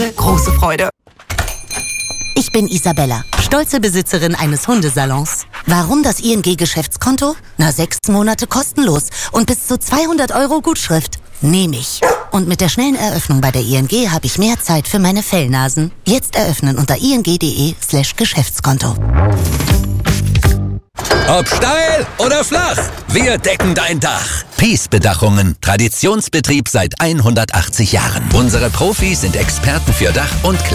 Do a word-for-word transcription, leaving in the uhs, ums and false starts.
große Freude. Ich bin Isabella, stolze Besitzerin eines Hundesalons. Warum das I N G-Geschäftskonto? Na, sechs Monate kostenlos und bis zu zweihundert Euro Gutschrift. Nehme ich. Und mit der schnellen Eröffnung bei der I N G habe ich mehr Zeit für meine Fellnasen. Jetzt eröffnen unter ing.de slash Geschäftskonto. Ob steil oder flach, wir decken dein Dach. Peace Bedachungen, Traditionsbetrieb seit hundertachtzig Jahren. Unsere Profis sind Experten für Dach und